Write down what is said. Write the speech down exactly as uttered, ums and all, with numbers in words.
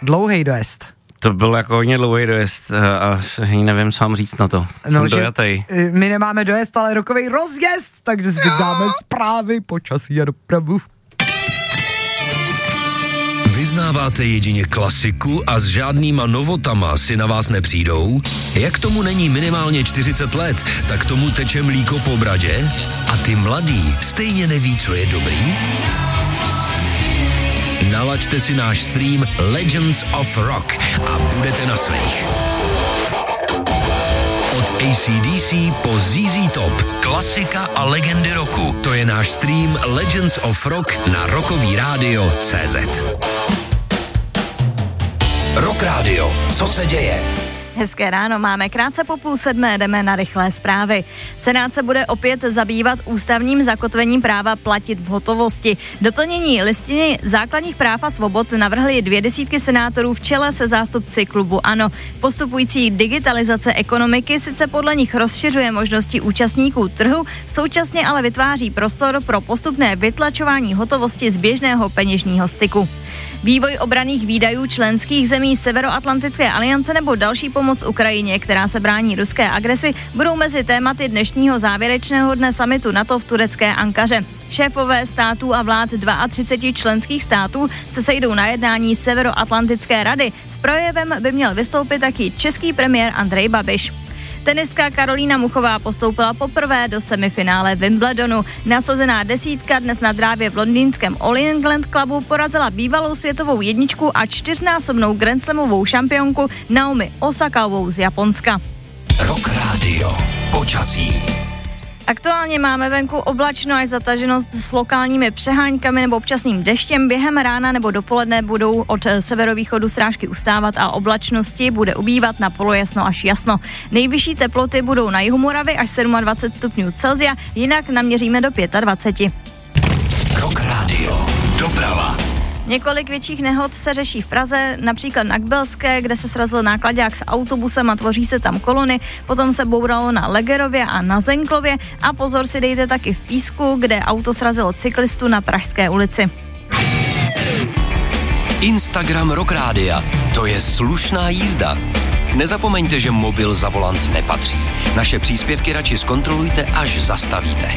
Dlouhý dojezd. To byl jako hodně dlouhý dojezd a nevím, co mám říct na to. No, Jsem dojatej. My nemáme dojezd, ale rokový rozjezd, takže si dáme zprávy, počasí a dopravu. Vyznáváte jedině klasiku a s žádnýma novotama si na vás nepřijdou? Jak tomu není minimálně čtyřicet let, tak tomu teče mlíko po bradě? A ty mladý stejně neví, co je dobrý? Nalaďte si náš stream Legends of Rock a budete na svých. Od A C D C po Z Z Top, klasika a legendy roku. To je náš stream Legends of Rock na Rockový rádio tečka cé zet. Rock Radio, co se děje? Hezké ráno, máme krátce po půl sedmé, jdeme na rychlé zprávy. Senát se bude opět zabývat ústavním zakotvením práva platit v hotovosti. Doplnění listiny základních práv a svobod navrhly dvě desítky senátorů v čele se zástupci klubu ANO. Postupující digitalizace ekonomiky sice podle nich rozšiřuje možnosti účastníků trhu, současně ale vytváří prostor pro postupné vytlačování hotovosti z běžného peněžního styku. Vývoj obranných výdajů členských zemí Severoatlantické aliance nebo další pomoc Ukrajině, která se brání ruské agresi, budou mezi tématy dnešního závěrečného dne summitu NATO v turecké Ankaře. Šéfové států a vlád třicet dva členských států se sejdou na jednání Severoatlantické rady. S projevem by měl vystoupit taky český premiér Andrej Babiš. Tenistka Karolína Muchová postoupila poprvé do semifinále Wimbledonu. Nasazená desítka dnes na drávě v londýnském All England Clubu porazila bývalou světovou jedničku a čtyřnásobnou grandslamovou šampionku Naomi Osakovou z Japonska. Rock Radio, počasí. Aktuálně máme venku oblačno až zataženost s lokálními přeháňkami nebo občasným deštěm. Během rána nebo dopoledne budou od severovýchodu srážky ustávat a oblačnosti bude ubývat na polojasno až jasno. Nejvyšší teploty budou na jihu Moravy až dvacet sedm stupňů Celsia, jinak naměříme do dvacet pět. Rock Radio, doprava. Několik větších nehod se řeší v Praze, například na Kbelské, kde se srazil náklaďák s autobusem a tvoří se tam kolony, potom se bouralo na Legerově a na Zenklově a pozor si dejte taky v Písku, kde auto srazilo cyklistu na Pražské ulici. Instagram Rock Rádia, to je slušná jízda. Nezapomeňte, že mobil za volant nepatří. Naše příspěvky radši zkontrolujte, až zastavíte.